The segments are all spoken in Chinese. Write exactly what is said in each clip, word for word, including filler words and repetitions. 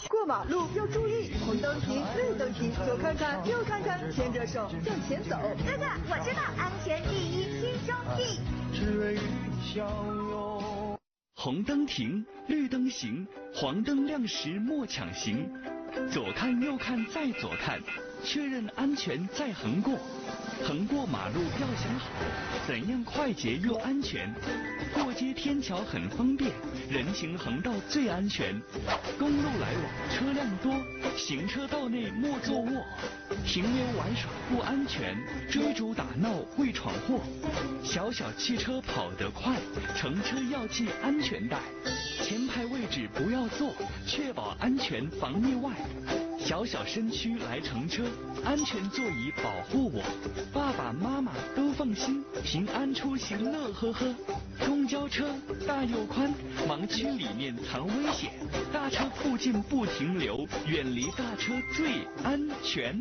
过马路要注意，红灯停，绿灯停，左看看，右看看，牵着手向前走。 哥哥，我知道，安全第一，亲兄弟。 只为与你相拥。 红灯停，绿灯行，黄灯亮时莫抢行。左看右看再左看，确认安全再横过。横过马路要想好，怎样快捷又安全？过街天桥很方便，人行横道最安全。公路来往车辆多，行车道内莫坐卧。停留玩耍不安全，追逐打闹会闯祸。小小汽车跑得快，乘车要系安全带。前排位置不要坐，确保安全防意外。小小身躯来乘车，安全座椅保护我，爸爸妈妈都放心，平安出行乐呵呵。公交车大又宽，盲区里面藏危险，大车附近不停留，远离大车最安全。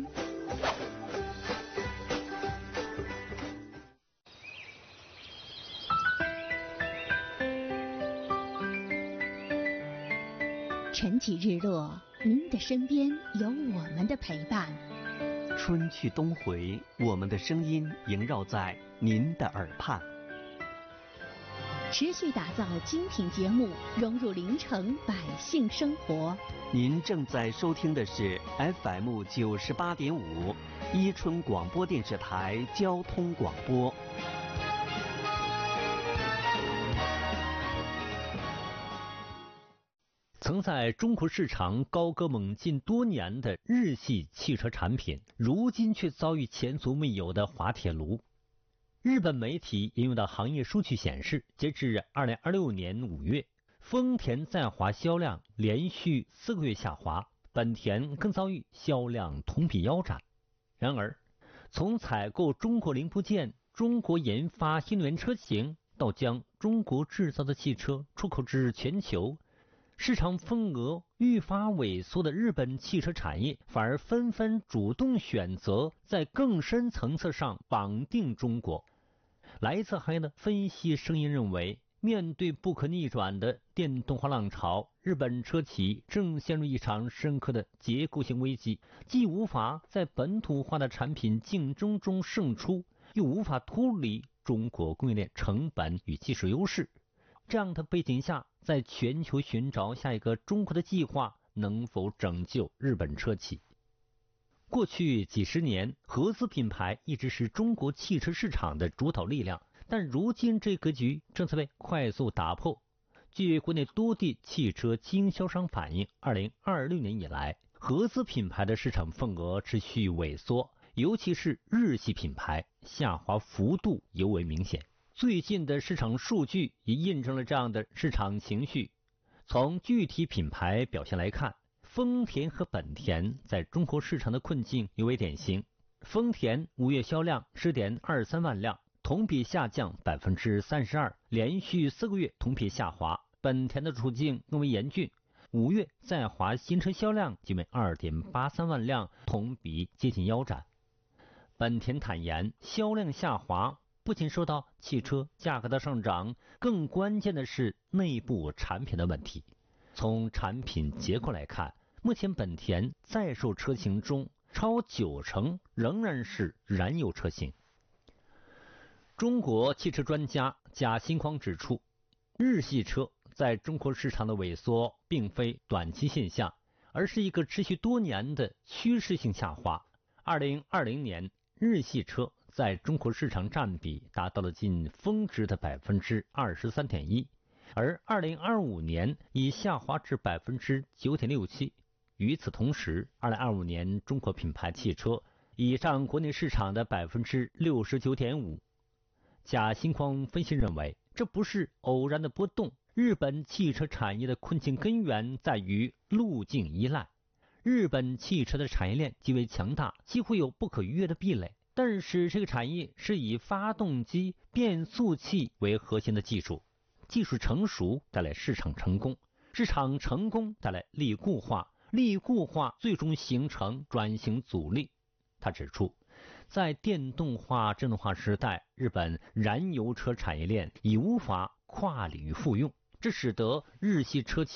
晨起日落，您的身边有我们的陪伴。 春去冬回，我们的声音萦绕在您的耳畔。 持续打造精品节目，融入临城百姓生活。 您正在收听的是 F M 九十八点五，伊春广播电视台交通广播。曾在中国市场高歌猛进多年的日系汽车产品，如今却遭遇前所未有的滑铁卢。日本媒体引用的行业数据显示，截至二零二六年五月，丰田在华销量连续四个月下滑，本田更遭遇销量同比腰斩。然而，从采购中国零部件、中国研发新能源车型，到将中国制造的汽车出口至全球，市场份额愈发萎缩的日本汽车产业，反而纷纷主动选择在更深层次上绑定中国。来自行业的分析声音认为，面对不可逆转的电动化浪潮，日本车企正陷入一场深刻的结构性危机，既无法在本土化的产品竞争中胜出，又无法脱离中国供应链成本与技术优势。这样的背景下，在全球寻找下一个中国的计划能否拯救日本车企？过去几十年，合资品牌一直是中国汽车市场的主导力量，但如今这格局正在被快速打破。据国内多地汽车经销商反映，二零二六年以来，合资品牌的市场份额持续萎缩，尤其是日系品牌下滑幅度尤为明显。最近的市场数据也印证了这样的市场情绪。从具体品牌表现来看，丰田和本田在中国市场的困境尤为典型。丰田五月销量 十点二三万辆，同比下降 百分之三十二， 连续四个月同比下滑。本田的处境更为严峻，五月在华新车销量仅为 二点八三万辆，同比接近腰斩。本田坦言，销量下滑不仅受到汽车价格的上涨，更关键的是内部产品的问题。从产品结构来看，目前本田在售车型中超九成仍然是燃油车型。中国汽车专家贾新匡指出，日系车在中国市场的萎缩并非短期现象，而是一个持续多年的趋势性下滑。二零二零年，日系车在中国市场占比达到了近峰值的 百分之二十三点一， 而二零二五年已下滑至 百分之九点六七。与此同时，二零二五年中国品牌汽车已占国内市场的 百分之六十九点五。贾新匡分析认为，这不是偶然的波动，日本汽车产业的困境根源在于路径依赖。日本汽车的产业链极为强大，几乎有不可逾越的壁垒，但是这个产业是以发动机、变速器为核心的技术，技术成熟带来市场成功，市场成功带来力固化，力固化最终形成转型阻力。他指出，在电动化智能化时代，日本燃油车产业链已无法跨领域复用，这使得日系车企